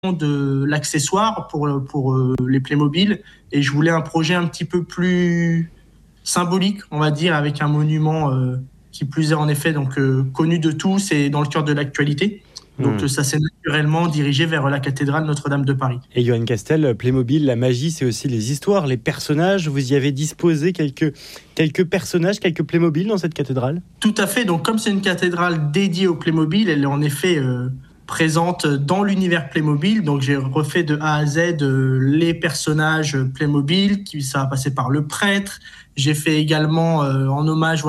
de l'accessoire pour les Playmobil, et je voulais un projet un petit peu plus symbolique, on va dire, avec un monument qui plus est en effet donc connu de tous et dans le cœur de l'actualité. Donc ça s'est naturellement dirigé vers la cathédrale Notre-Dame de Paris. Et Johan Castel, Playmobil, la magie, c'est aussi les histoires, les personnages. Vous y avez disposé quelques personnages, quelques Playmobil dans cette cathédrale ? Tout à fait. Donc comme c'est une cathédrale dédiée au Playmobil, elle est en effet présente dans l'univers Playmobil. Donc j'ai refait de A à Z les personnages Playmobil, ça va passer par le prêtre. J'ai fait également en hommage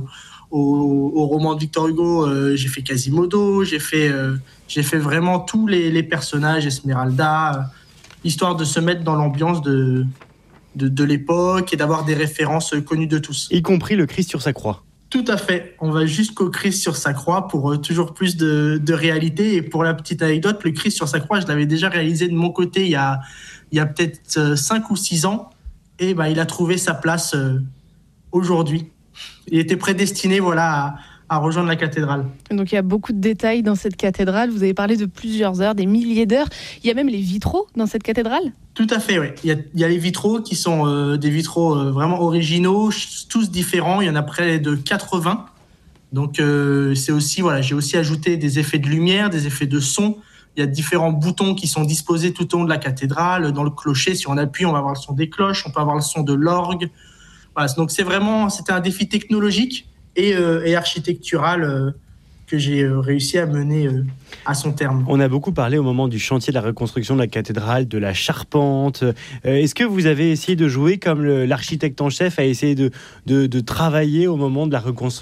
au roman de Victor Hugo, j'ai fait Quasimodo, j'ai fait vraiment tous les personnages, Esmeralda, histoire de se mettre dans l'ambiance de l'époque et d'avoir des références connues de tous. Y compris le Christ sur sa croix. Tout à fait. On va jusqu'au Christ sur sa croix pour toujours plus de réalité. Et pour la petite anecdote, le Christ sur sa croix, je l'avais déjà réalisé de mon côté il y a peut-être 5 ou 6 ans. Et il a trouvé sa place aujourd'hui. Il était prédestiné à rejoindre la cathédrale. Donc il y a beaucoup de détails dans cette cathédrale. Vous avez parlé de plusieurs heures, des milliers d'heures. Il y a même les vitraux dans cette cathédrale ? Tout à fait, oui. Il y a les vitraux qui sont des vitraux vraiment originaux, tous différents. Il y en a près de 80. Donc c'est aussi, j'ai aussi ajouté des effets de lumière, des effets de son. Il y a différents boutons qui sont disposés tout au long de la cathédrale. Dans le clocher, si on appuie, on va avoir le son des cloches, on peut avoir le son de l'orgue. Voilà, donc c'était un défi technologique et architectural que j'ai réussi à mener à son terme. On a beaucoup parlé au moment du chantier de la reconstruction de la cathédrale, de la charpente. Est-ce que vous avez essayé de jouer comme l'architecte en chef a essayé de travailler au moment de la reconstruction ?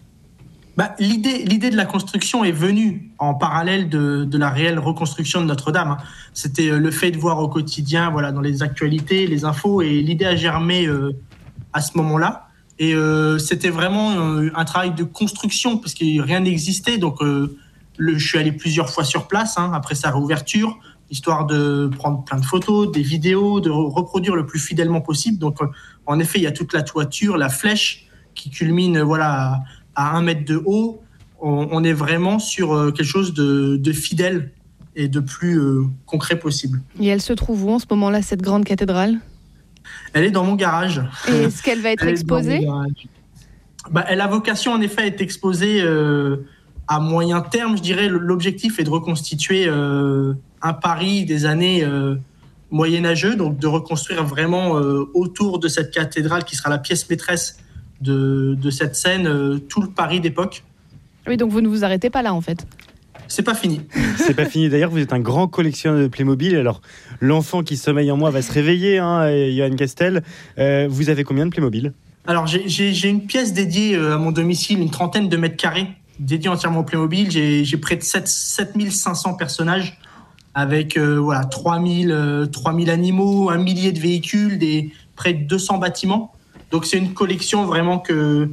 L'idée de la construction est venue en parallèle de la réelle reconstruction de Notre-Dame. C'était le fait de voir au quotidien, dans les actualités, les infos, et l'idée a germé à ce moment-là. Et c'était vraiment un travail de construction, parce que rien n'existait. Donc, je suis allé plusieurs fois sur place, après sa réouverture, histoire de prendre plein de photos, des vidéos, de reproduire le plus fidèlement possible. Donc, en effet, il y a toute la toiture, la flèche qui culmine à 1 mètre de haut. On est vraiment sur quelque chose de fidèle et de plus concret possible. Et elle se trouve où en ce moment-là, cette grande cathédrale ? Elle est dans mon garage. Et est-ce qu'elle va être exposée ? Elle a vocation en effet à être exposée à moyen terme, je dirais. L'objectif est de reconstituer un Paris des années moyenâgeux, donc de reconstruire vraiment autour de cette cathédrale qui sera la pièce maîtresse de cette scène, tout le Paris d'époque. Oui, donc vous ne vous arrêtez pas là en fait. C'est pas fini. C'est pas fini. D'ailleurs, vous êtes un grand collectionneur de Playmobil. Alors, l'enfant qui sommeille en moi va se réveiller, Johan Castel. Vous avez combien de Playmobil ? Alors, j'ai une pièce dédiée à mon domicile, une 30aine de mètres carrés, dédiée entièrement au Playmobil. J'ai près de 7500 personnages avec 3000 animaux, 1 millier de véhicules, près de 200 bâtiments. Donc, c'est une collection vraiment que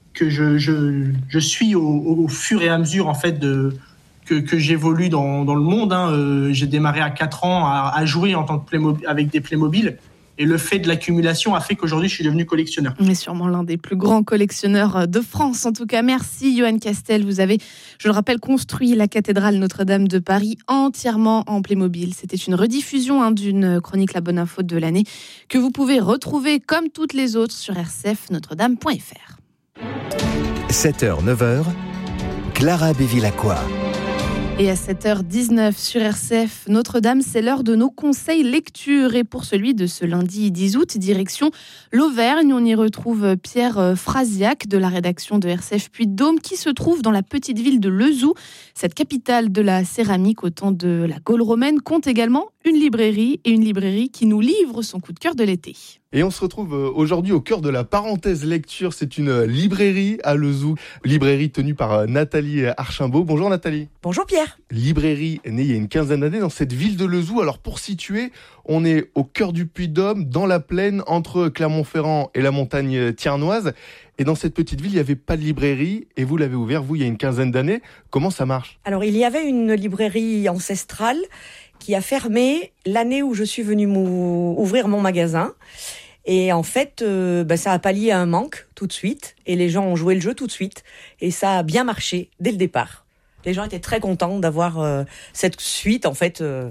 je suis au fur et à mesure en fait que j'évolue dans le monde. J'ai démarré à 4 ans à jouer en tant que Playmobil, avec des Playmobil. Et le fait de l'accumulation a fait qu'aujourd'hui, je suis devenu collectionneur. On est sûrement l'un des plus grands collectionneurs de France. En tout cas, merci Johan Castel. Vous avez, je le rappelle, construit la cathédrale Notre-Dame de Paris entièrement en Playmobil. C'était une rediffusion d'une chronique La Bonne Info de l'année que vous pouvez retrouver comme toutes les autres sur rcfnotredame.fr. 7h, 9h, Clara Bévilacqua. Et à 7h19 sur RCF Notre-Dame, c'est l'heure de nos conseils lecture. Et pour celui de ce lundi 10 août, direction l'Auvergne, on y retrouve Pierre Frasiac de la rédaction de RCF Puy-de-Dôme qui se trouve dans la petite ville de Lezoux. Cette capitale de la céramique au temps de la Gaule romaine compte également une librairie qui nous livre son coup de cœur de l'été. Et on se retrouve aujourd'hui au cœur de la parenthèse lecture. C'est une librairie à Lezoux, librairie tenue par Nathalie Archimbaud. Bonjour Nathalie. Bonjour Pierre. Librairie née il y a une quinzaine d'années dans cette ville de Lezoux. Alors pour situer, on est au cœur du Puy-de-Dôme, dans la plaine entre Clermont-Ferrand et la montagne thiernoise. Et dans cette petite ville, il n'y avait pas de librairie et vous l'avez ouvert, vous, il y a une quinzaine d'années. Comment ça marche ? Alors il y avait une librairie ancestrale qui a fermé l'année où je suis venue ouvrir mon magasin. Et en fait, ça a pallié un manque tout de suite. Et les gens ont joué le jeu tout de suite. Et ça a bien marché dès le départ. Les gens étaient très contents d'avoir cette suite, en fait.